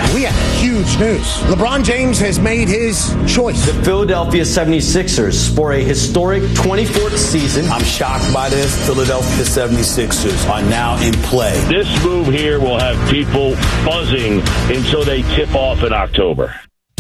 We have huge news. LeBron James has made his choice. The Philadelphia 76ers for a historic 24th season. I'm shocked by this. Philadelphia 76ers are now in play. This move here will have people buzzing until they tip off in October.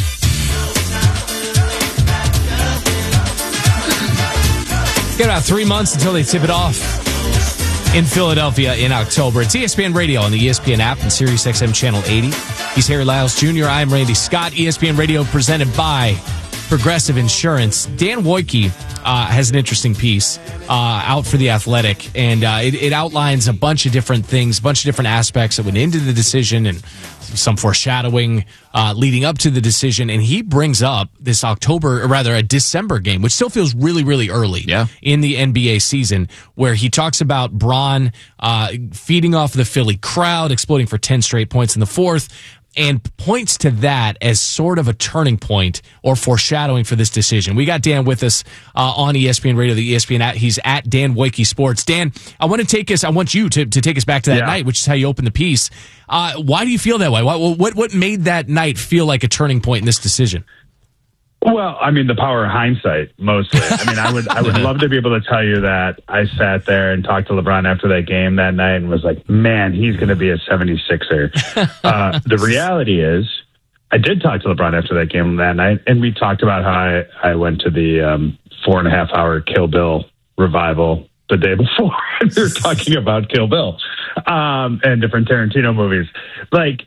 Got about 3 months until they tip it off in Philadelphia in October. It's ESPN Radio on the ESPN app and Sirius XM Channel 80. He's Harry Lyles Jr. I'm Randy Scott. ESPN Radio presented by Progressive Insurance. Dan Wojcicki has an interesting piece out for The Athletic, and it outlines a bunch of different things, a bunch of different aspects that went into the decision and some foreshadowing leading up to the decision. And he brings up this October, or rather a December game, which still feels really, really early in the NBA season, where he talks about Bron feeding off the Philly crowd, exploding for 10 straight points in the fourth, and points to that as sort of a turning point or foreshadowing for this decision. We got Dan with us on ESPN Radio, the ESPN app. He's at Dan Wojcicki Sports. Dan, I want you to take us back to that night, which is how you opened the piece. Why do you feel that way? What made that night feel like a turning point in this decision? Well, I mean, the power of hindsight, mostly. I mean, I would love to be able to tell you that I sat there and talked to LeBron after that game that night and was like, man, he's going to be a 76er. The reality is, I did talk to LeBron after that game that night, and we talked about how I went to the 4.5-hour Kill Bill revival the day before. We were talking about Kill Bill and different Tarantino movies. Like,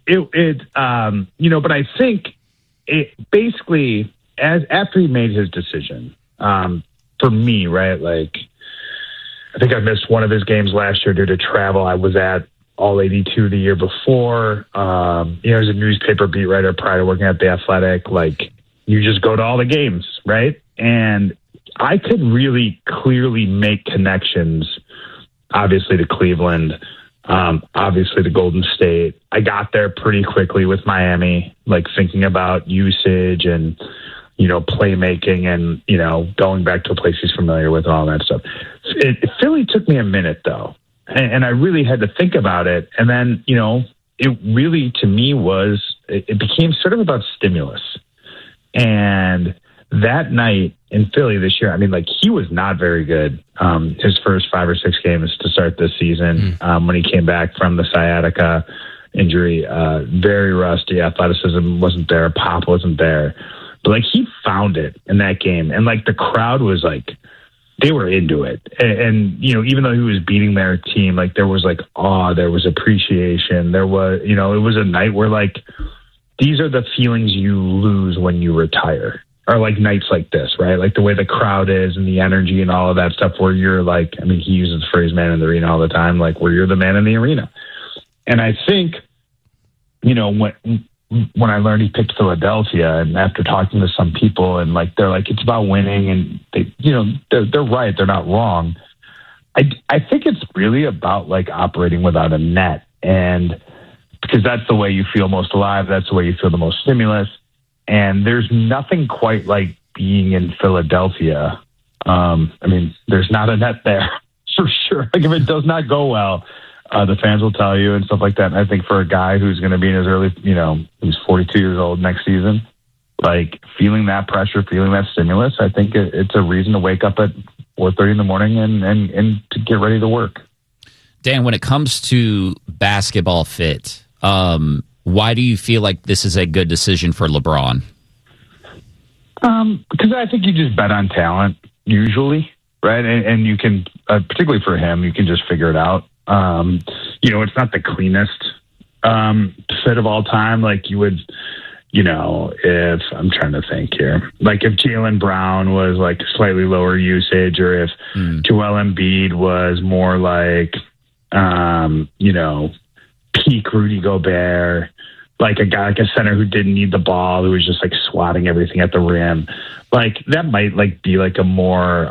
but I think it basically... after he made his decision, for me, right, like, I think I missed one of his games last year due to travel. I was at All 82 the year before. As a newspaper beat writer prior to working at The Athletic, like, you just go to all the games, right? And I could really clearly make connections, obviously, to Cleveland, obviously to Golden State. I got there pretty quickly with Miami, like, thinking about usage and playmaking and, going back to a place he's familiar with and all that stuff. Philly took me a minute, though, and I really had to think about it. And then, it really, to me, it became sort of about stimulus. And that night in Philly this year, I mean, like, he was not very good his first 5 or 6 games to start this season when he came back from the sciatica injury. Very rusty. Athleticism wasn't there. Pop wasn't there. But, like, he found it in that game. And, like, the crowd was, like, they were into it. And even though he was beating their team, like, there was, like, awe. There was appreciation. There was, it was a night where, like, these are the feelings you lose when you retire. Or, like, nights like this, right? Like, the way the crowd is and the energy and all of that stuff where you're, like, I mean, he uses the phrase man in the arena all the time, like, where you're the man in the arena. And I think, when I learned he picked Philadelphia, and after talking to some people, and, like, they're like, it's about winning, and they're right, they're not wrong. I think it's really about, like, operating without a net, and because that's the way you feel most alive, that's the way you feel the most stimulus, and there's nothing quite like being in Philadelphia. I mean, there's not a net there for sure. Like, if it does not go well, the fans will tell you and stuff like that. And I think for a guy who's going to be in his early, who's 42 years old next season, like, feeling that pressure, feeling that stimulus, I think it's a reason to wake up at 4:30 in the morning and to get ready to work. Dan, when it comes to basketball fit, why do you feel like this is a good decision for LeBron? Because I think you just bet on talent usually, right? And you can, particularly for him, you can just figure it out. It's not the cleanest fit of all time. Like, you would, if I'm trying to think here, like, if Jaylen Brown was, like, slightly lower usage, or if Joel Embiid was more like, peak Rudy Gobert, like a guy, like a center who didn't need the ball, who was just, like, swatting everything at the rim. Like, that might, like, be like a more,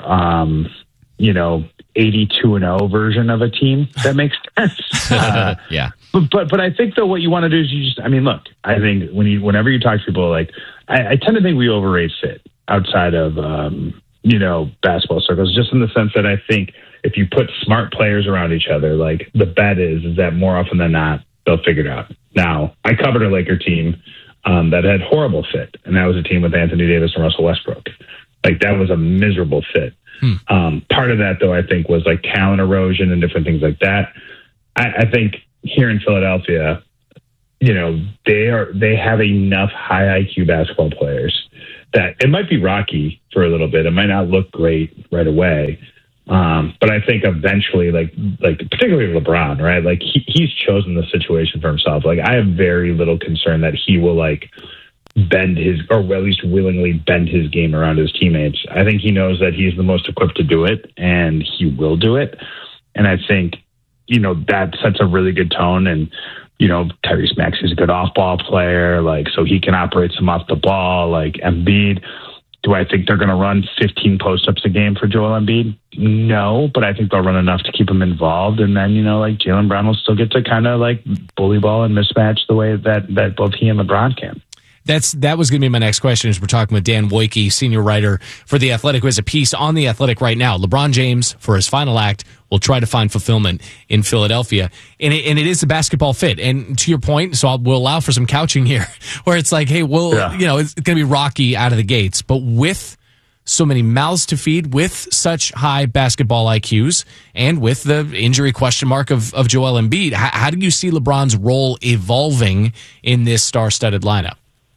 82-0 version of a team. That makes sense. Yeah. But I think, though, what you want to do is look, I think whenever you talk to people, like, I tend to think we overrate fit outside of, basketball circles, just in the sense that I think if you put smart players around each other, like, the bet is that more often than not, they'll figure it out. Now, I covered a Laker team that had horrible fit, and that was a team with Anthony Davis and Russell Westbrook. Like, that was a miserable fit. Part of that, though, I think, was like talent erosion and different things like that. I think here in Philadelphia, you know, they have enough high IQ basketball players that it might be rocky for a little bit. It might not look great right away. But I think eventually, like particularly LeBron, right? Like he's chosen the situation for himself. Like, I have very little concern that he will like bend his, or at least willingly bend his game around his teammates. I think he knows that he's the most equipped to do it, and he will do it. And I think, you know, that sets a really good tone. And, you know, Tyrese Maxey's a good off-ball player, like, so he can operate some off the ball. Like Embiid, do I think they're going to run 15 post-ups a game for Joel Embiid? No, but I think they'll run enough to keep him involved. And then, you know, like Jaylen Brown will still get to kind of like bully ball and mismatch the way that both he and LeBron can. That was going to be my next question, as we're talking with Dan Wojcicki, senior writer for The Athletic, who has a piece on The Athletic right now. LeBron James, for his final act, will try to find fulfillment in Philadelphia. And it is a basketball fit. And to your point, so we'll allow for some couching here, where it's like, hey, you know, it's going to be rocky out of the gates. But with so many mouths to feed, with such high basketball IQs, and with the injury question mark of Joel Embiid, how do you see LeBron's role evolving in this star-studded lineup?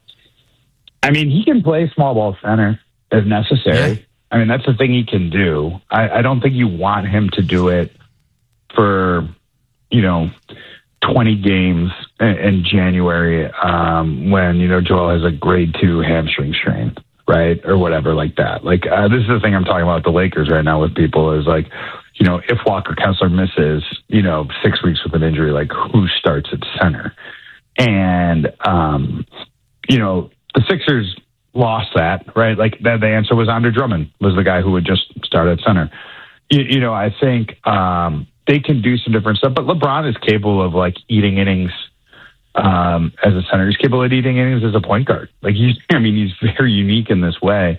I mean, he can play small ball center if necessary. Yeah. I mean, that's the thing he can do. I don't think you want him to do it for, you know, 20 games in January when, you know, Joel has a grade 2 hamstring strain, right? Or whatever like that. Like, this is the thing I'm talking about with the Lakers right now with people is like, you know, if Walker Kessler misses, you know, 6 weeks with an injury, like who starts at center? And, you know, the Sixers lost that, right? Like the answer was Andre Drummond was the guy who would just start at center. You know, I think they can do some different stuff, but LeBron is capable of like eating innings as a center. He's capable of eating innings as a point guard. Like he's very unique in this way.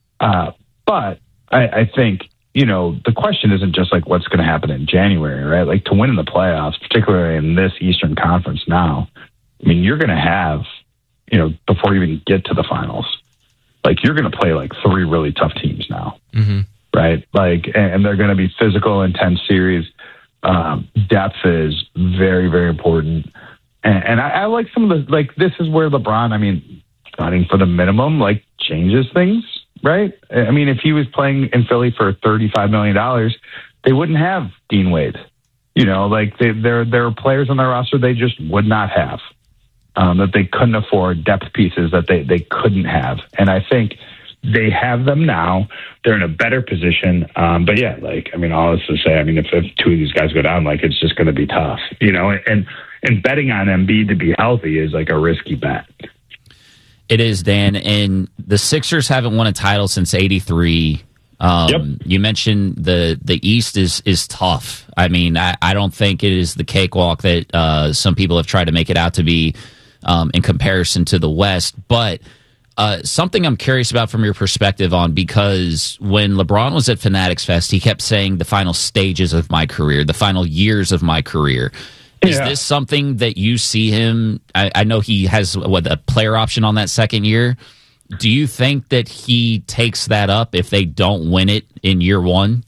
But I think, you know, the question isn't just like what's going to happen in January, right? Like to win in the playoffs, particularly in this Eastern Conference now, I mean, you're going to have, you know, before you even get to the finals, like you're going to play like 3 really tough teams now, right? Like, and they're going to be physical, intense series. Depth is very, very important. And I like some of the, like, this is where LeBron, I mean, starting for the minimum, like changes things, right? I mean, if he was playing in Philly for $35 million, they wouldn't have Dean Wade. You know, like there are players on their roster they just would not have. That they couldn't afford, depth pieces that they couldn't have. And I think they have them now. They're in a better position. But yeah, like, I mean, all this to say, I mean, if 2 of these guys go down, like, it's just going to be tough, you know, and betting on Embiid to be healthy is like a risky bet. It is, Dan. And the Sixers haven't won a title since '83. Yep. You mentioned the East is tough. I mean, I don't think it is the cakewalk that some people have tried to make it out to be. In comparison to the West. But something I'm curious about from your perspective on, because when LeBron was at Fanatics Fest, he kept saying the final stages of my career, the final years of my career. Is this something that you see him? I know he has a player option on that second year. Do you think that he takes that up if they don't win it in year one?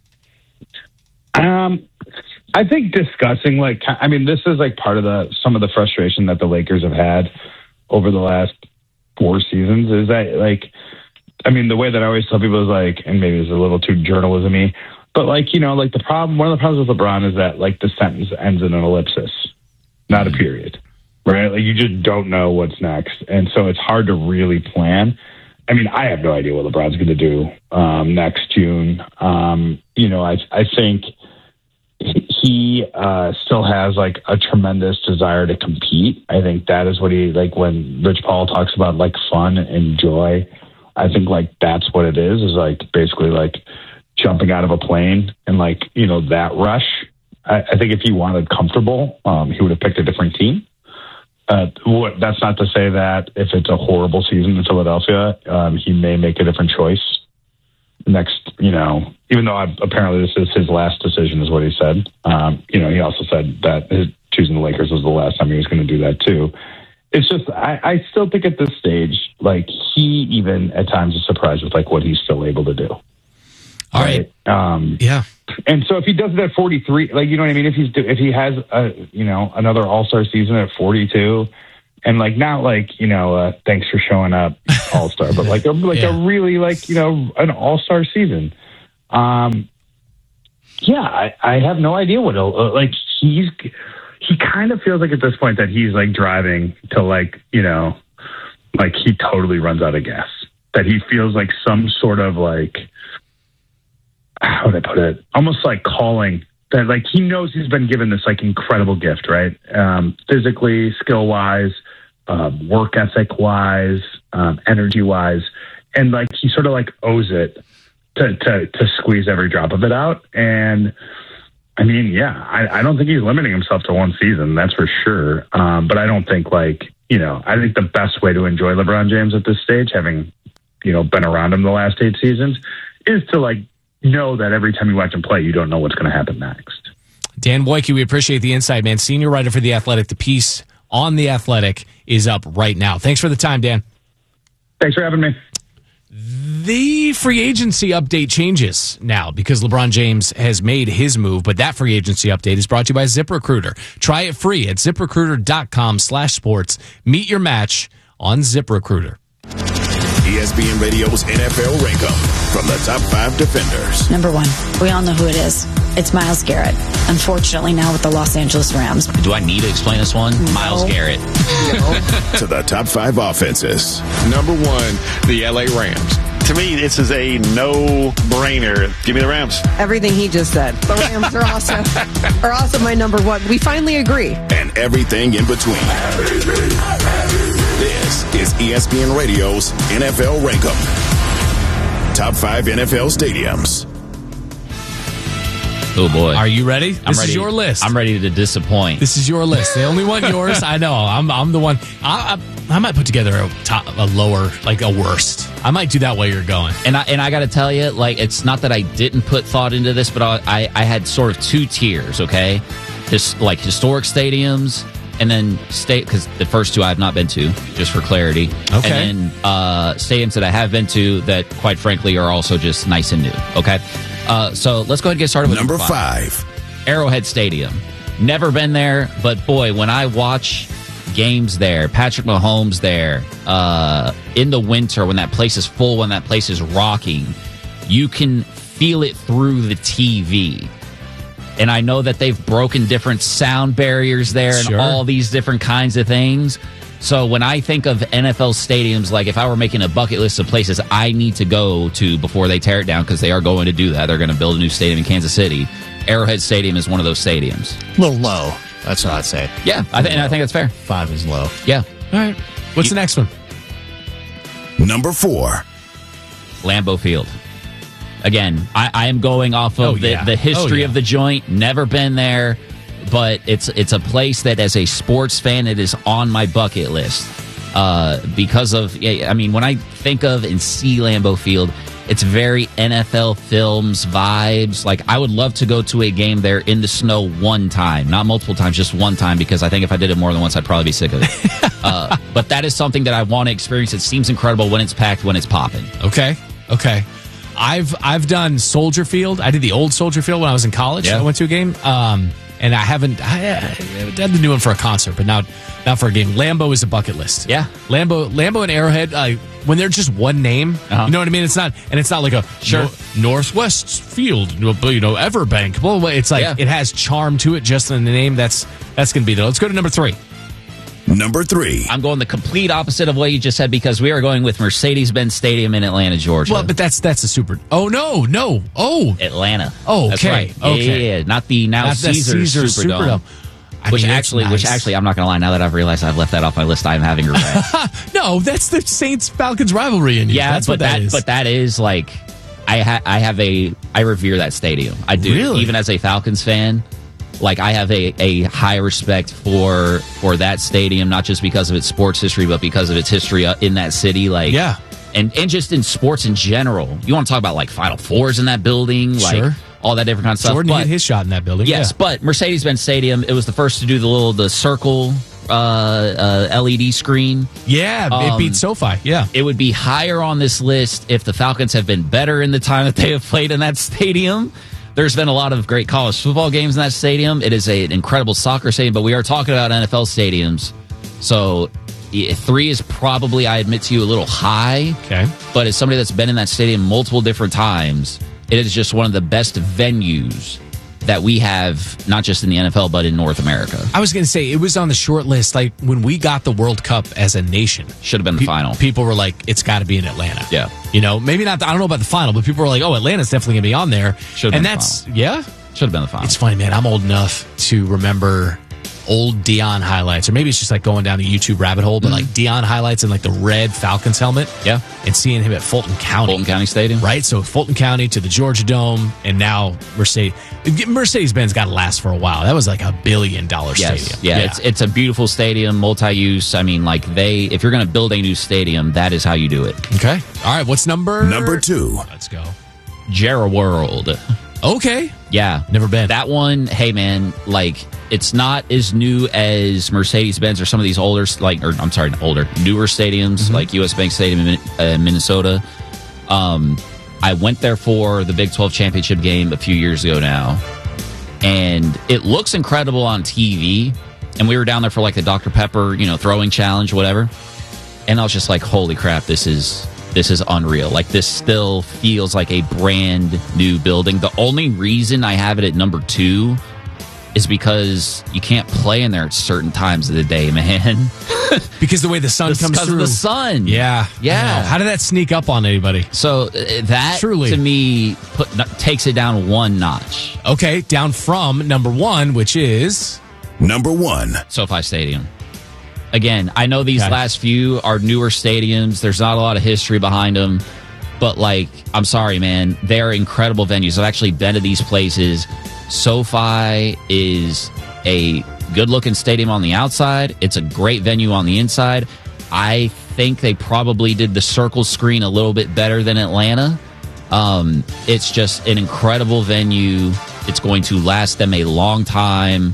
I think discussing, like, I mean, this is like part of some of the frustration that the Lakers have had over the last 4 seasons is that, like, I mean, the way that I always tell people is like, and maybe it's a little too journalism-y, but like, you know, like one of the problems with LeBron is that like the sentence ends in an ellipsis, not a period, right? Like you just don't know what's next. And so it's hard to really plan. I mean, I have no idea what LeBron's going to do next June. You know, I think he still has like a tremendous desire to compete. I think that is what he, like when Rich Paul talks about like fun and joy, I think like that's what it is like basically like jumping out of a plane and like, you know, that rush. I think if he wanted comfortable, he would have picked a different team. That's not to say that if it's a horrible season in Philadelphia, he may make a different choice next, you know, even though apparently this is his last decision is what he said. You know, he also said that choosing the Lakers was the last time he was going to do that too. It's just, I still think at this stage, like, he even at times is surprised with like what he's still able to do. All right. Yeah. And so if he does it at 43, like, you know what I mean? If he has another All-Star season at 42, and like not like, thanks for showing up, All-Star, but like a really like, an All-Star season. I have no idea what like he kind of feels like at this point that he's like driving to like, like he totally runs out of gas, that he feels like some sort of like, how would I put it? Almost like calling that, like he knows he's been given this like incredible gift, right? Physically, skill wise, work ethic wise, energy wise. And like, he sort of like owes it to squeeze every drop of it out. And I mean, I don't think he's limiting himself to one season. That's for sure. But I don't think like, I think the best way to enjoy LeBron James at this stage, having, been around him the last 8 seasons, is to like, know that every time you watch him play, you don't know what's going to happen next. Dan Boyke, we appreciate the insight, man. Senior writer for The Athletic. The piece on The Athletic is up right now. Thanks for the time, Dan. Thanks for having me. The free agency update changes now because LeBron James has made his move, but that free agency update is brought to you by ZipRecruiter. Try it free at ZipRecruiter.com/sports. Meet your match on ZipRecruiter. ESPN Radio's NFL Rank-Up from the top 5 defenders. Number 1, we all know who it is. It's Myles Garrett. Unfortunately, now with the Los Angeles Rams. Do I need to explain this one? No. Myles Garrett. To the top 5 offenses. Number 1, the LA Rams. To me, this is a no-brainer. Give me the Rams. Everything he just said. The Rams are also my number 1. We finally agree. And everything in between. This is ESPN Radio's NFL Rank-Up. Top 5 NFL stadiums. Oh, boy. Are you ready? I'm This ready. is your list. I'm ready to disappoint. This is your list. They only want yours. I know. I'm the one. I might put together a lower, like a worst. I might do that while you're going. And I got to tell you, like, it's not that I didn't put thought into this, but I had sort of 2 tiers, okay? Like historic stadiums, and then because the first 2 I have not been to, just for clarity. Okay. And then stadiums that I have been to that, quite frankly, are also just nice and new, okay? So let's go ahead and get started with number 5. Arrowhead Stadium. Never been there, but boy, when I watch games there, Patrick Mahomes there, in the winter, when that place is full, when that place is rocking, you can feel it through the TV. And I know that they've broken different sound barriers there and all these different kinds of things. So when I think of NFL stadiums, like if I were making a bucket list of places I need to go to before they tear it down, because they are going to do that, they're going to build a new stadium in Kansas City. Arrowhead Stadium is one of those stadiums. A little low. That's what I'd say. Yeah, I think that's fair. 5 is low. Yeah. All right. What's the next one? Number 4. Lambeau Field. Again, I am going off of the history of the joint. Never been there, but it's a place that, as a sports fan, it is on my bucket list. Because of, I mean, when I think of and see Lambeau Field, it's very NFL Films vibes. Like, I would love to go to a game there in the snow one time, not multiple times, just one time, because I think if I did it more than once, I'd probably be sick of it. But that is something that I want to experience. It seems incredible when it's packed, when it's popping. Okay. I've done Soldier Field. I did the old Soldier Field when I was in college. Yeah. I went to a game. And I did the new one for a concert, but not for a game. Lambeau is a bucket list. Yeah. Lambeau and Arrowhead, when they're just one name, you know what I mean? It's not like a Northwest Field, Everbank. Well, it's like it has charm to it just in the name. That's going to be there. Let's go to number 3. Number 3. I'm going the complete opposite of what you just said, because we are going with Mercedes-Benz Stadium in Atlanta, Georgia. Well, but that's a super. Oh no. Oh, Atlanta. Oh, okay. That's right. Okay. Yeah. Not the Caesars Superdome. Which actually, I'm not going to lie. Now that I've realized I've left that off my list, I'm having regret. No, that's the Saints-Falcons rivalry in you. Yeah, that's what that is. But that is like, I revere that stadium. I do, really? Even as a Falcons fan. Like, I have a high respect for that stadium, not just because of its sports history, but because of its history in that city. Like, yeah. And just in sports in general. You want to talk about, like, Final Fours in that building? Like, all that different kind of stuff. Jordan hit his shot in that building. Yes, but Mercedes-Benz Stadium, it was the first to do the circle LED screen. Yeah, it beat SoFi. Yeah. It would be higher on this list if the Falcons have been better in the time that they have played in that stadium. There's been a lot of great college football games in that stadium. It is an incredible soccer stadium, but we are talking about NFL stadiums. So 3 is probably, I admit to you, a little high. Okay. But as somebody that's been in that stadium multiple different times, it is just one of the best venues that we have, not just in the NFL, but in North America. I was going to say, it was on the short list. Like, when we got the World Cup as a nation. Should have been the final. People were like, it's got to be in Atlanta. Yeah. You know, maybe not, I don't know about the final, but people were like, oh, Atlanta's definitely going to be on there. Should have been the final. Yeah? Should have been the final. It's funny, man. I'm old enough to remember old Deion highlights, or maybe it's just like going down the YouTube rabbit hole, but like Deion highlights in like the red Falcons helmet. Yeah. And seeing him at Fulton County Stadium. Right? So Fulton County to the Georgia Dome, and now Mercedes-Benz got to last for a while. That was like $1 billion stadium. Yeah. It's a beautiful stadium, multi-use. I mean, like if you're going to build a new stadium, that is how you do it. Okay. All right. What's number 2? Let's go. Jerry World. Okay. Yeah. Never been. That one, hey man, like it's not as new as Mercedes-Benz or some of these newer stadiums like US Bank Stadium in Minnesota. I went there for the Big 12 championship game a few years ago now, and it looks incredible on TV. And we were down there for like the Dr. Pepper, throwing challenge, whatever. And I was just like, holy crap, this is unreal. Like, this still feels like a brand new building. The only reason I have it at number 2 is because you can't play in there at certain times of the day, man. Because the way the sun comes through. Because of the sun. Yeah. How did that sneak up on anybody? So that, to me, takes it down one notch. Okay, down from number 1, which is? Number 1. SoFi Stadium. Again, I know these last few are newer stadiums. There's not a lot of history behind them. But, I'm sorry, man. They're incredible venues. I've actually been to these places. SoFi is a good-looking stadium on the outside. It's a great venue on the inside. I think they probably did the circle screen a little bit better than Atlanta. It's just an incredible venue. It's going to last them a long time.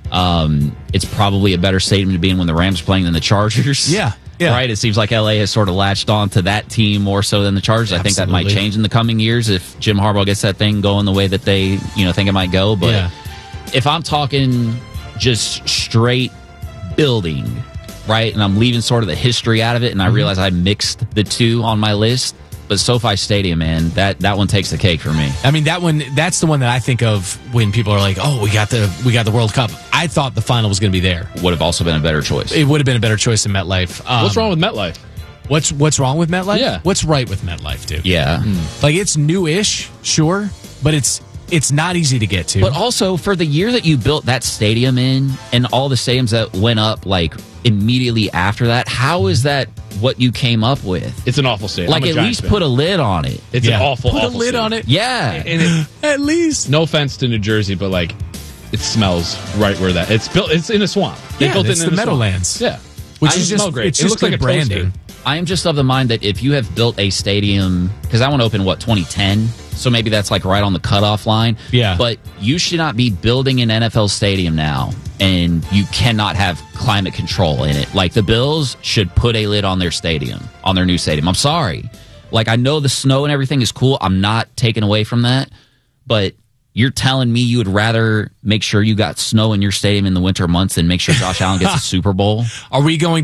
It's probably a better stadium to be in when the Rams are playing than the Chargers. Yeah. Right? It seems like LA has sort of latched on to that team more so than the Chargers. Absolutely. I think that might change in the coming years if Jim Harbaugh gets that thing going the way that they, think it might go. But if I'm talking just straight building, right, and I'm leaving sort of the history out of it, and I realize I mixed the two on my list, but SoFi Stadium, man, that one takes the cake for me. I mean, that's the one that I think of when people are like, "Oh, we got the World Cup." I thought the final was going to be there. Would have also been a better choice. It would have been a better choice than MetLife. What's wrong with MetLife? What's wrong with MetLife? Yeah. What's right with MetLife, dude? Yeah. Like, it's new-ish, sure, but it's not easy to get to. But also, for the year that you built that stadium in, and all the stadiums that went up immediately after that, how is that what you came up with? It's an awful stadium. At least put a lid on it. It's an awful put awful a lid stadium. on it. Yeah. And at least. No offense to New Jersey, but it smells right where that it's built. It's in a swamp. They built it in the Meadowlands. Yeah, which is just great. It looks like branding. I am just of the mind that if you have built a stadium, because that one opened 2010, so maybe that's right on the cutoff line. Yeah, but you should not be building an NFL stadium now, and you cannot have climate control in it. The Bills should put a lid on their stadium, on their new stadium. I'm sorry. I know the snow and everything is cool. I'm not taking away from that, but you're telling me you would rather make sure you got snow in your stadium in the winter months than make sure Josh Allen gets a Super Bowl? Are we going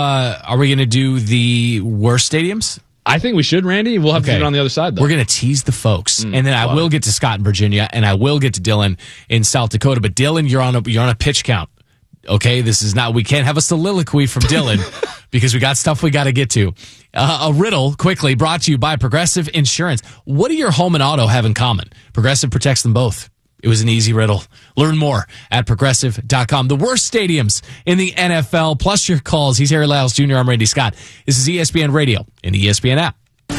to do the worst stadiums? I think we should, Randy. We'll have to do it on the other side, though. We're going to tease the folks, and then I will get to Scott in Virginia, and I will get to Dylan in South Dakota. But Dylan, you're on a pitch count. Okay, this is not. We can't have a soliloquy from Dylan because we got stuff we got to get to. A riddle, quickly, brought to you by Progressive Insurance. What do your home and auto have in common? Progressive protects them both. It was an easy riddle. Learn more at Progressive.com. The worst stadiums in the NFL, plus your calls. He's Harry Lyles Jr. I'm Randy Scott. This is ESPN Radio and the ESPN app.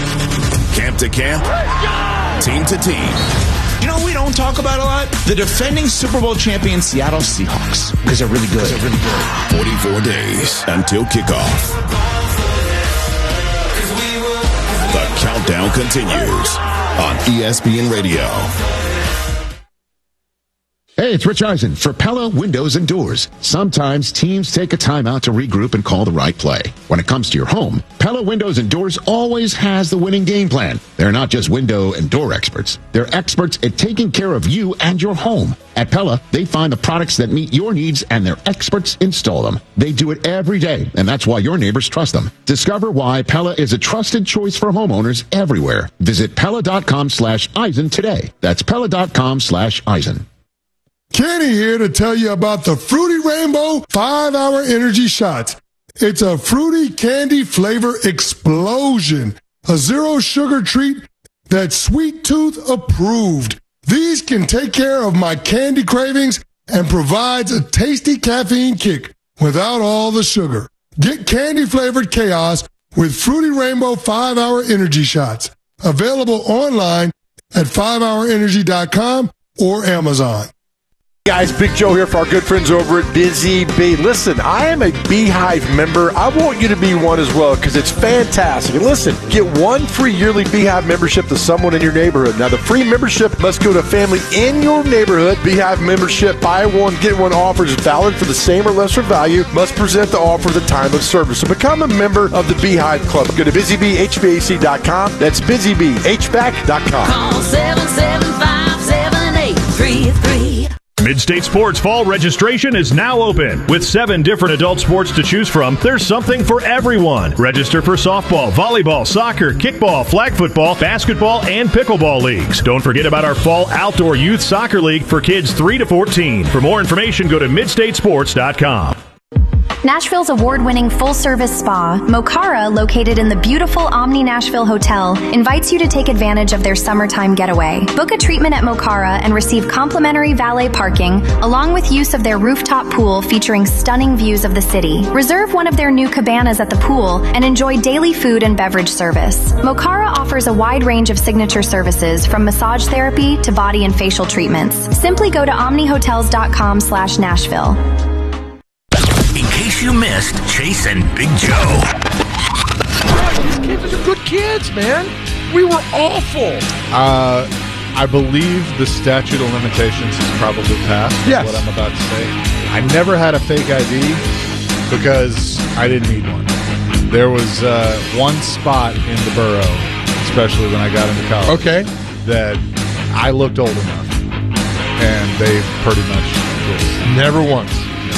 Camp to camp, team to team. We don't talk about a lot? The defending Super Bowl champion Seattle Seahawks. Because they're really good. 44 days until kickoff. The countdown continues on ESPN Radio. Hey, it's Rich Eisen for Pella Windows and Doors. Sometimes teams take a time out to regroup and call the right play. When it comes to your home, Pella Windows and Doors always has the winning game plan. They're not just window and door experts. They're experts at taking care of you and your home. At Pella, they find the products that meet your needs and their experts install them. They do it every day, and that's why your neighbors trust them. Discover why Pella is a trusted choice for homeowners everywhere. Visit Pella.com/Eisen today. That's Pella.com/Eisen. Kenny here to tell you about the Fruity Rainbow 5-Hour Energy Shots. It's a fruity candy flavor explosion. A zero sugar treat that's Sweet Tooth approved. These can take care of my candy cravings and provides a tasty caffeine kick without all the sugar. Get candy flavored chaos with Fruity Rainbow 5-Hour Energy Shots. Available online at 5hourenergy.com or Amazon. Guys, Big Joe here for our good friends over at Busy Bee. Listen, I am a Beehive member. I want you to be one as well because it's fantastic. And listen, get one free yearly Beehive membership to someone in your neighborhood. Now, the free membership must go to a family in your neighborhood. Beehive membership, buy one, get one offers is valid for the same or lesser value. Must present the offer at the time of service. So become a member of the Beehive Club. Go to busybeehvac.com. That's busybeehvac.com. Call 775-7833. Midstate Sports Fall registration is now open. With 7 different adult sports to choose from, there's something for everyone. Register for softball, volleyball, soccer, kickball, flag football, basketball, and pickleball leagues. Don't forget about our Fall Outdoor Youth Soccer League for kids 3 to 14. For more information, go to midstatesports.com. Nashville's award-winning full-service spa, Mokara, located in the beautiful Omni Nashville Hotel, invites you to take advantage of their summertime getaway. Book a treatment at Mokara and receive complimentary valet parking, along with use of their rooftop pool featuring stunning views of the city. Reserve one of their new cabanas at the pool and enjoy daily food and beverage service. Mokara offers a wide range of signature services, from massage therapy to body and facial treatments. Simply go to omnihotels.com/Nashville. In case you missed Chase and Big Joe. These kids are good kids, man. We were awful. I believe the statute of limitations is probably passed. Yes. Is what I'm about to say. I never had a fake ID because I didn't need one. There was one spot in the borough, especially when I got into college, that I looked old enough, and they pretty much just never once.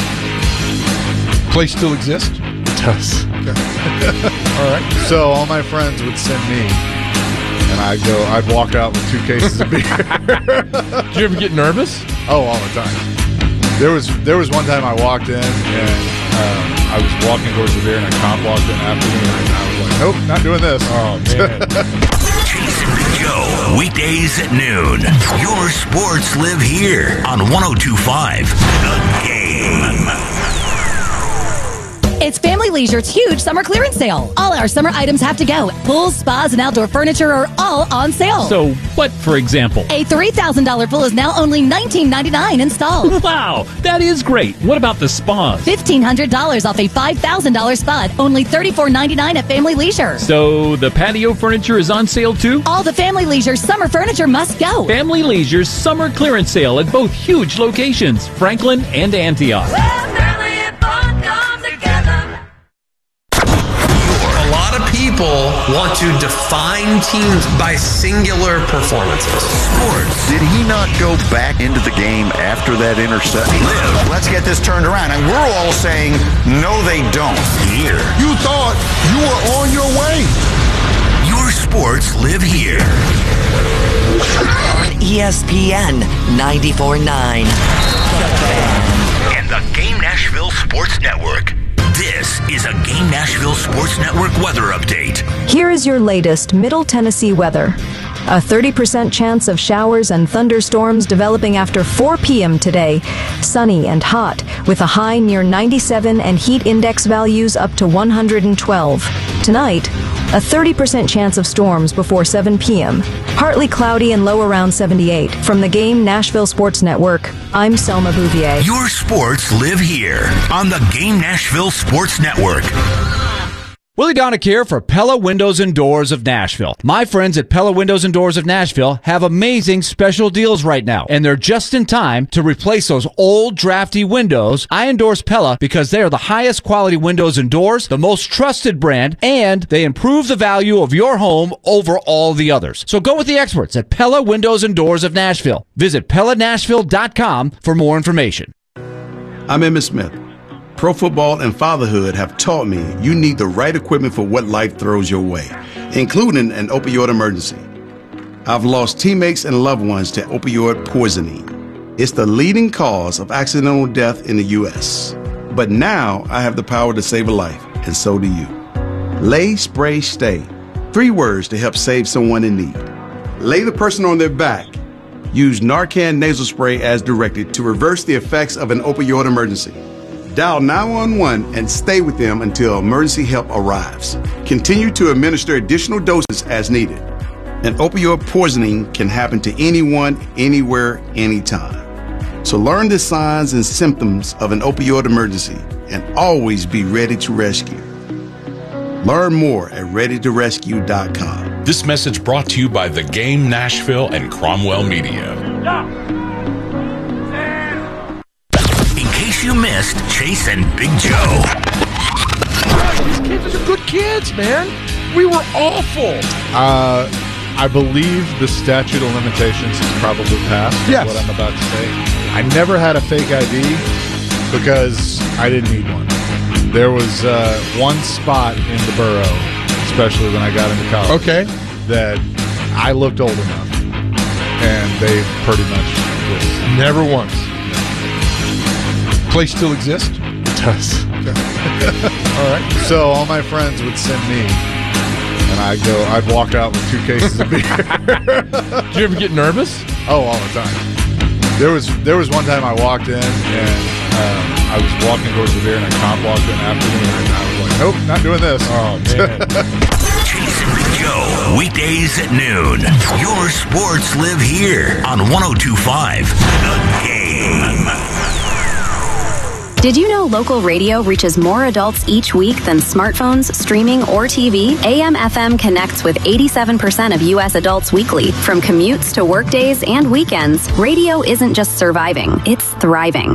Place still exists? It does. Okay. All right. So all my friends would send me, and I'd walk out with 2 cases of beer. Did you ever get nervous? Oh, all the time. There was one time I walked in, and I was walking towards the beer, and a cop walked in after me, and I was like, nope, not doing this. Oh, man. Chase and Big Joe, weekdays at noon. Your sports live here on 102.5 The Game. It's Family Leisure's huge summer clearance sale. All our summer items have to go. Pools, spas, and outdoor furniture are all on sale. So what, for example? A $3,000 pool is now only $19.99 installed. Wow, that is great. What about the spas? $1,500 off a $5,000 spa, only $34.99 at Family Leisure. So the patio furniture is on sale too? All the Family Leisure summer furniture must go. Family Leisure's summer clearance sale at both huge locations, Franklin and Antioch. People want to define teams by singular performances. Sports. Did he not go back into the game after that interception? Let's get this turned around. And we're all saying, no, they don't. Here. You thought you were on your way. Your sports live here. On ESPN 94.9. And the Game Nashville Sports Network. This is a Game Nashville Sports Network weather update. Here is your latest Middle Tennessee weather. A 30% chance of showers and thunderstorms developing after 4 p.m. today. Sunny and hot, with a high near 97 and heat index values up to 112. Tonight, a 30% chance of storms before 7 p.m. Partly cloudy and low around 78. From the Game Nashville Sports Network, I'm Selma Bouvier. Your sports live here on the Game Nashville Sports Network. Willie Donick here for Pella Windows and Doors of Nashville. My friends at Pella Windows and Doors of Nashville have amazing special deals right now, and they're just in time to replace those old drafty windows. I endorse Pella because they are the highest quality windows and doors, the most trusted brand, and they improve the value of your home over all the others. So go with the experts at Pella Windows and Doors of Nashville. Visit PellaNashville.com for more information. I'm Emmitt Smith. Pro football and fatherhood have taught me you need the right equipment for what life throws your way, including an opioid emergency. I've lost teammates and loved ones to opioid poisoning. It's the leading cause of accidental death in the U.S. But now I have the power to save a life, and so do you. Lay, spray, stay. 3 words to help save someone in need. Lay the person on their back. Use Narcan nasal spray as directed to reverse the effects of an opioid emergency. Dial 911 and stay with them until emergency help arrives. Continue to administer additional doses as needed. An opioid poisoning can happen to anyone, anywhere, anytime. So learn the signs and symptoms of an opioid emergency and always be ready to rescue. Learn more at readytorescue.com. This message brought to you by The Game Nashville and Cromwell Media. In case you missed Chase and Big Joe. These kids are good kids, man. We were awful. I believe the statute of limitations has probably passed. Yes. What I'm about to say. I never had a fake ID because I didn't need one. There was one spot in the borough, especially when I got into college, that I looked old enough, and they pretty much just never once. Place still exists? It does. All right. So all my friends would send me, and I'd walk out with 2 cases of beer. Did you ever get nervous? Oh, all the time. There was one time I walked in and I was walking towards the beer and a cop walked in after me and I was like, nope, not doing this. Oh, man. Chase and Big Joe, weekdays at noon. Your sports live here on 102.5 The Game. Did you know local radio reaches more adults each week than smartphones, streaming, or TV? AM/FM connects with 87% of U.S. adults weekly. From commutes to workdays and weekends, radio isn't just surviving, it's thriving.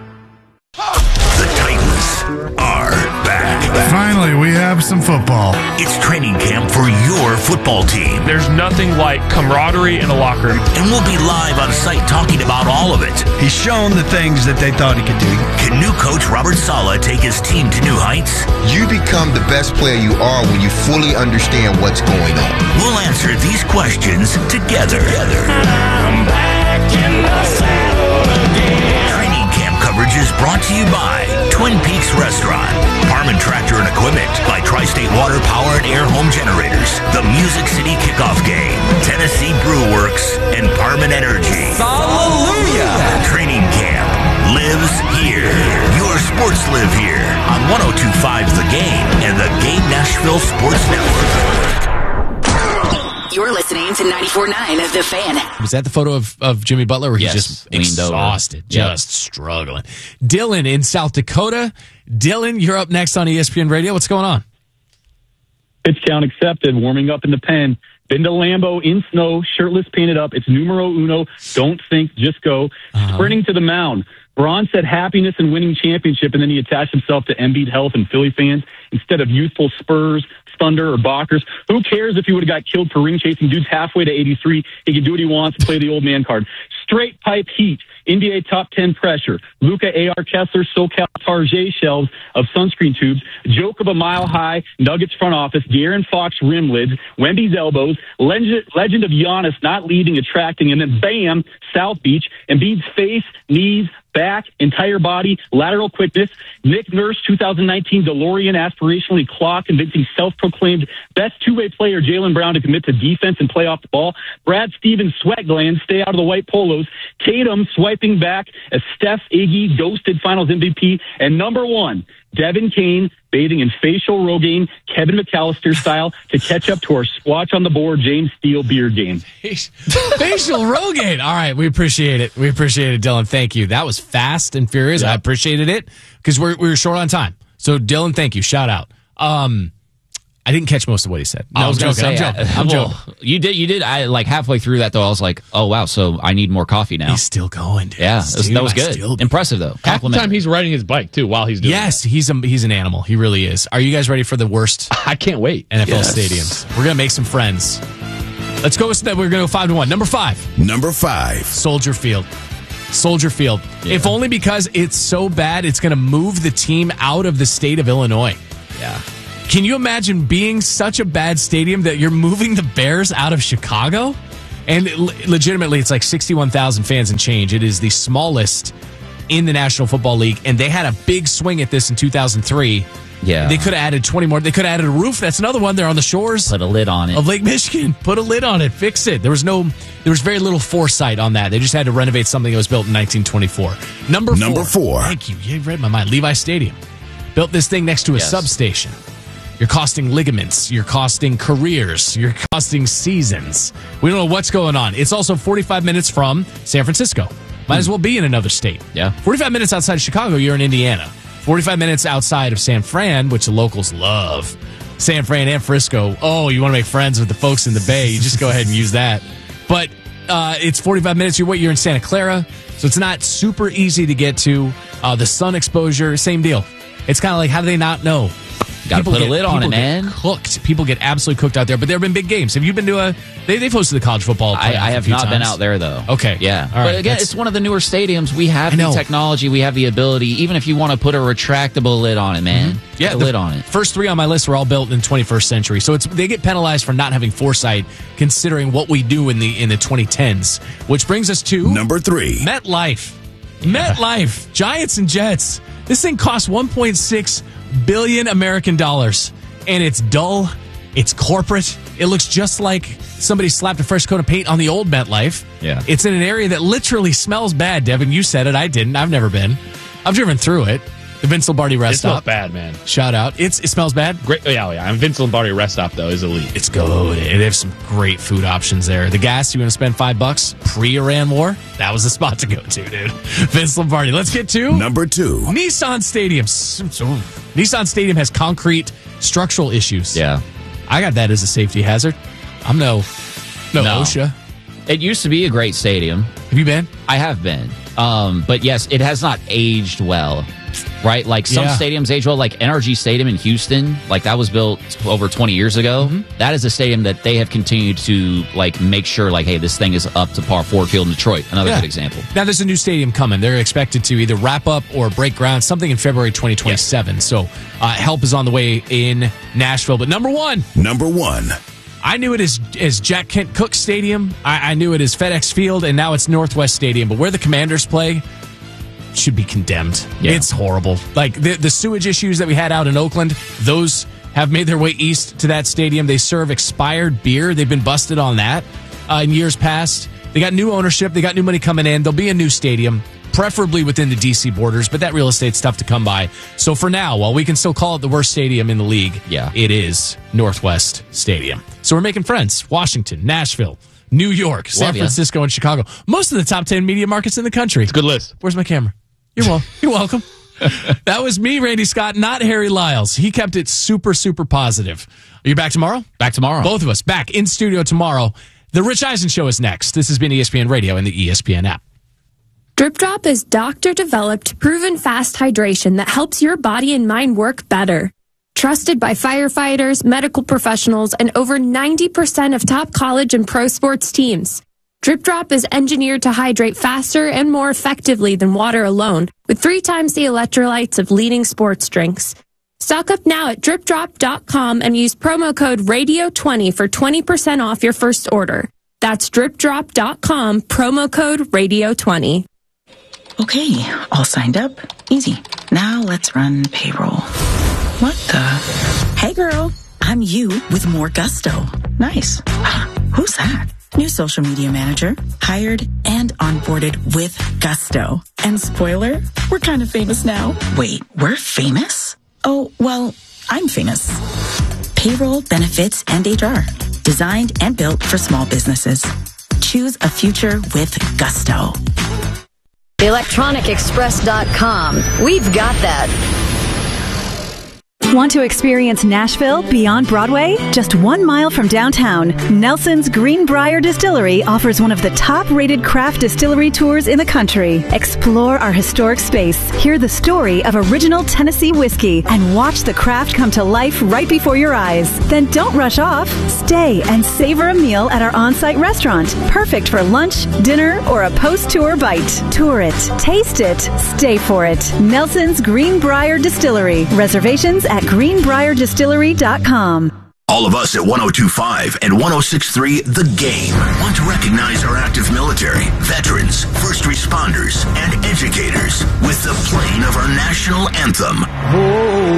The Titans are back. Finally, we have some football. It's training camp for your football team. There's nothing like camaraderie in a locker room. And we'll be live on site talking about all of it. He's shown the things that they thought he could do. Can new coach Robert Saleh take his team to new heights? You become the best player you are when you fully understand what's going on. We'll answer these questions together. I'm back in the saddle again. Training camp coverage is brought to you by Twin Peaks Restaurant, Parman Tractor and Equipment, by Tri-State Water Power and Air Home Generators, the Music City Kickoff Game, Tennessee Brew Works, and Parman Energy. Hallelujah! Training camp lives here. Your sports live here on 102.5 The Game and the Game Nashville Sports Network. You're listening to 94.9 The Fan. Was that the photo of Jimmy Butler where he's just leaned exhausted, over. Yep. just struggling? Dylan in South Dakota. Dylan, you're up next on ESPN Radio. What's going on? Pitch count accepted, warming up in the pen. Been to Lambeau in snow, shirtless, painted up. It's numero uno. Don't think, just go. Sprinting to the mound. Braun said happiness and winning championship, and then he attached himself to Embiid Health and Philly fans instead of youthful Spurs, Thunder, or Bockers. Who cares if he would have got killed for ring chasing? Dude's halfway to 83. He can do what he wants, play the old man card. Straight pipe heat. NBA top 10 pressure. Luka A.R. Kessler, SoCal Tarjay shelves of sunscreen tubes. Joke of a mile high. Nuggets front office. De'Aaron Fox rim lids. Wemby's elbows. Legend of Giannis not leaving, attracting. And then bam, South Beach. Embiid's face, knees, back, entire body, lateral quickness. Nick Nurse, 2019 DeLorean, aspirationally clock, convincing self-proclaimed best two-way player Jaylen Brown to commit to defense and play off the ball. Brad Stevens, sweat glands, stay out of the white polos. Tatum swiping back as Steph Iggy ghosted Finals MVP. And number one, Devin Kane bathing in facial Rogaine, Kevin McAllister style, to catch up to our Squatch on the Board James Steele beard game. Facial Rogaine. All right, we appreciate it. We appreciate it, Dylan. Thank you. That was fast and furious. Yep. I appreciated it because we were short on time. So, Dylan, thank you. Shout out. I didn't catch most of what he said. No, I was joking. I'm joking. You did. I like halfway through that though. I was like, oh wow. So I need more coffee now. He's still going, dude. Yeah, that was good. Impressive though. Half the time he's riding his bike too while he's doing. Yes, he's an animal. He really is. Are you guys ready for the worst? I can't wait. NFL stadiums. We're gonna make some friends. Let's go with that. We're gonna go 5-1. Number 5. Soldier Field. Yeah. If only because it's so bad, it's gonna move the team out of the state of Illinois. Yeah. Can you imagine being such a bad stadium that you're moving the Bears out of Chicago? And legitimately, it's like 61,000 fans and change. It is the smallest in the National Football League, and they had a big swing at this in 2003. Yeah. They could have added 20 more. They could have added a roof. That's another one. They're on the shores. Put a lid on it. Of Lake Michigan. Put a lid on it. Fix it. There was very little foresight on that. They just had to renovate something that was built in 1924. Number 4. Thank you. You read my mind. Levi Stadium. Built this thing next to a substation. You're costing ligaments. You're costing careers. You're costing seasons. We don't know what's going on. It's also 45 minutes from San Francisco. Might as well be in another state. Yeah. 45 minutes outside of Chicago, you're in Indiana. 45 minutes outside of San Fran, which the locals love. San Fran and Frisco. Oh, you want to make friends with the folks in the Bay. You just go ahead and use that. But it's 45 minutes. You're in Santa Clara, so it's not super easy to get to. The sun exposure, same deal. It's kind of like, how do they not know? Got to put a lid on it, man. Cooked. People get absolutely cooked out there. But there have been big games. Have you been to they've hosted the college football playoff I have not been out there, though. Okay. Yeah. All right. But again, it's one of the newer stadiums. We have the technology. We have the ability. Even if you want to put a retractable lid on it, man. Mm-hmm. Yeah, put a lid on it. First 3 on my list were all built in the 21st century. So they get penalized for not having foresight, considering what we do in the 2010s. Which brings us to number 3. MetLife. MetLife. Giants and Jets. This thing costs $1.6 billion American dollars. And it's dull. It's corporate. It looks just like somebody slapped a fresh coat of paint on the old MetLife. Yeah. It's in an area that literally smells bad, Devin. You said it. I didn't. I've never been. I've driven through it. The Vince Lombardi rest stop. It smells bad, man. Shout out. It smells bad? Great. Yeah. And Vince Lombardi rest stop, though, is elite. It's good. They have some great food options there. The gas, you want to spend $5 pre-Iran war? That was the spot to go to, dude. Vince Lombardi. Let's get to number 2. Nissan Stadium. Nissan Stadium has concrete structural issues. Yeah. I got that as a safety hazard. I'm no OSHA. It used to be a great stadium. Have you been? I have been. But yes, it has not aged well. Right? Like some stadiums age well, like NRG Stadium in Houston, like that was built over 20 years ago. Mm-hmm. That is a stadium that they have continued to like make sure like, hey, this thing is up to par. Ford Field in Detroit, another good example. Now there's a new stadium coming. They're expected to either wrap up or break ground, something in February 2027. Yes. So help is on the way in Nashville. But number one. I knew it as Jack Kent Cooke Stadium. I knew it as FedEx Field, and now it's Northwest Stadium. But where the Commanders play should be condemned. Yeah. It's horrible. Like the sewage issues that we had out in Oakland, those have made their way east to that stadium. They serve expired beer. They've been busted on that in years past. They got new ownership. They got new money coming in. There'll be a new stadium, preferably within the D.C. borders, but that real estate's tough to come by. So for now, while we can still call it the worst stadium in the league, it is Northwest Stadium. So we're making friends. Washington, Nashville, New York, San Francisco, and Chicago. Most of the top 10 media markets in the country. It's a good list. Where's my camera? You're welcome. That was me, Randy Scott, not Harry Lyles. He kept it super, super positive. Are you back tomorrow? Back tomorrow. Both of us back in studio tomorrow. The Rich Eisen Show is next. This has been ESPN Radio and the ESPN app. Drip Drop is doctor-developed, proven fast hydration that helps your body and mind work better. Trusted by firefighters, medical professionals, and over 90% of top college and pro sports teams. Drip Drop is engineered to hydrate faster and more effectively than water alone, with 3 times the electrolytes of leading sports drinks. Stock up now at dripdrop.com and use promo code RADIO20 for 20% off your first order. That's dripdrop.com, promo code RADIO20. Okay, all signed up. Easy. Now let's run payroll. What the? Hey girl, I'm you with more gusto. Nice. Who's that? New social media manager, hired and onboarded with gusto. And spoiler, we're kind of famous now. Wait, we're famous? Oh, well, I'm famous. Payroll, benefits, and HR. Designed and built for small businesses. Choose a future with gusto. ElectronicExpress.com. We've got that. Want to experience Nashville beyond Broadway? Just 1 mile from downtown, Nelson's Greenbrier Distillery offers one of the top-rated craft distillery tours in the country. Explore our historic space, hear the story of original Tennessee whiskey, and watch the craft come to life right before your eyes. Then don't rush off. Stay and savor a meal at our on-site restaurant, perfect for lunch, dinner, or a post-tour bite. Tour it, taste it, stay for it. Nelson's Greenbrier Distillery. Reservations at greenbrierdistillery.com. All of us at 102.5 and 106.3 The Game want to recognize our active military, veterans, first responders, and educators with the playing of our national anthem.